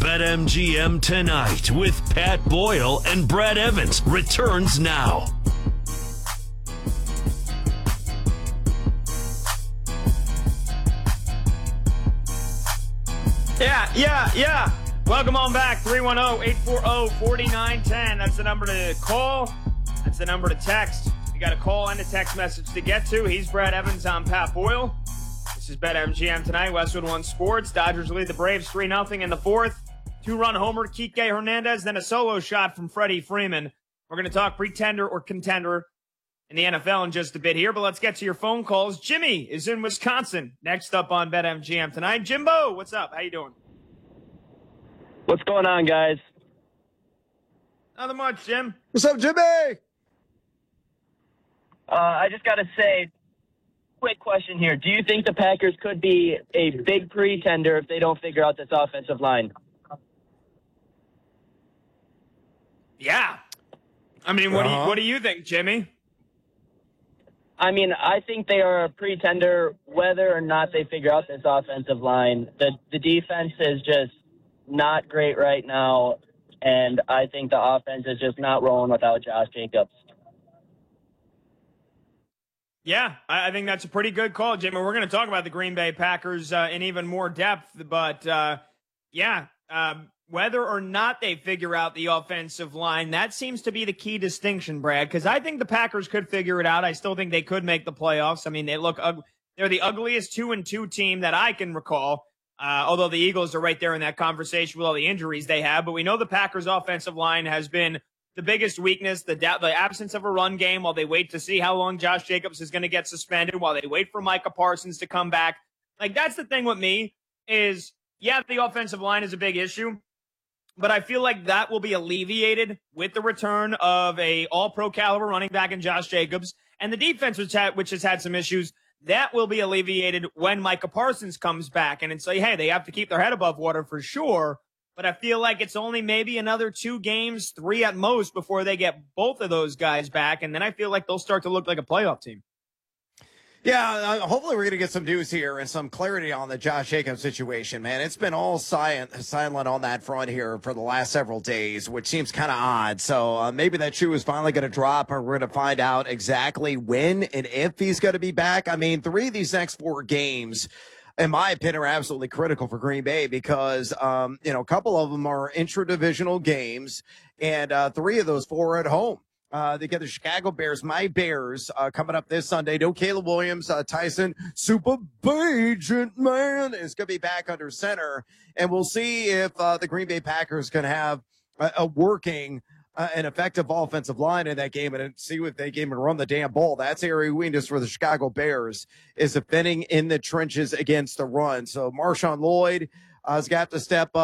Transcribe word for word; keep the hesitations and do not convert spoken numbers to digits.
BetMGM Tonight with Pat Boyle and Brad Evans returns now. Yeah, yeah, yeah. Welcome on back. three one zero, eight four zero, four nine one zero. That's the number to call. That's the number to text. You got a call and a text message to get to. He's Brad Evans. I'm Pat Boyle. This is BetMGM Tonight. Westwood One Sports. Dodgers lead the Braves three nothing in the fourth. Two-run homer, Kike Hernandez, then a solo shot from Freddie Freeman. We're going to talk pretender or contender in the N F L in just a bit here, but let's get to your phone calls. Jimmy is in Wisconsin. Next up on BetMGM Tonight. Jimbo, what's up? How you doing? What's going on, guys? Nothing much, Jim. What's up, Jimmy? Uh, I just got to say, quick question here. Do you think the Packers could be a big pretender if they don't figure out this offensive line? Yeah. I mean, what, uh-huh. do you, what do you think, Jimmy? I mean, I think they are a pretender whether or not they figure out this offensive line. The, the defense is just not great right now, and I think the offense is just not rolling without Josh Jacobs. Yeah, I think that's a pretty good call, Jimmy. We're going to talk about the Green Bay Packers uh, in even more depth, but uh, yeah, um, whether or not they figure out the offensive line, that seems to be the key distinction, Brad, because I think the Packers could figure it out. I still think they could make the playoffs. I mean, they look ug- they're the ugliest two and two team that I can recall, uh, although the Eagles are right there in that conversation with all the injuries they have. But we know the Packers' offensive line has been the biggest weakness, the da- the absence of a run game while they wait to see how long Josh Jacobs is going to get suspended, while they wait for Micah Parsons to come back. Like, that's the thing with me is, yeah, the offensive line is a big issue, but I feel like that will be alleviated with the return of a all-pro caliber running back in Josh Jacobs, and the defense, which, ha- which has had some issues, that will be alleviated when Micah Parsons comes back. And it's like, hey, they have to keep their head above water for sure, but I feel like it's only maybe another two games, three at most, before they get both of those guys back, and then I feel like they'll start to look like a playoff team. Yeah, uh, hopefully we're going to get some news here and some clarity on the Josh Jacobs situation, man. It's been all silent, silent on that front here for the last several days, which seems kind of odd. So uh, maybe that shoe is finally going to drop, and we're going to find out exactly when and if he's going to be back. I mean, three of these next four games, in my opinion, are absolutely critical for Green Bay because, um, you know, a couple of them are intra-divisional games, and uh, three of those four are at home. Uh, they get the Chicago Bears, my Bears, uh, coming up this Sunday. No Caleb Williams, uh, Tyson, Super Bagent, man, is going to be back under center. And we'll see if uh, the Green Bay Packers can have a, a working, uh, an effective offensive line in that game and see if they can run the damn ball. That's area weakness for the Chicago Bears, is defending in the trenches against the run. So Marshawn Lloyd uh, has got to step up.